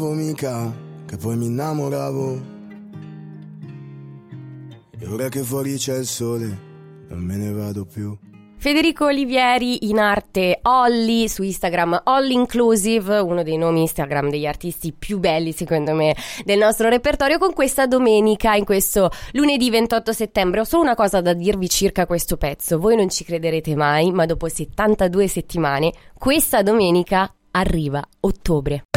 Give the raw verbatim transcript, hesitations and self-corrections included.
mica che poi mi innamoravo, e ora che fuori c'è il sole non me ne vado più. Federico Olivieri, in arte Olly, su Instagram All Inclusive, uno dei nomi Instagram degli artisti più belli secondo me del nostro repertorio, con questa domenica, in questo lunedì ventotto settembre. Ho solo una cosa da dirvi circa questo pezzo: voi non ci crederete mai, ma dopo settantadue settimane questa domenica arriva ottobre.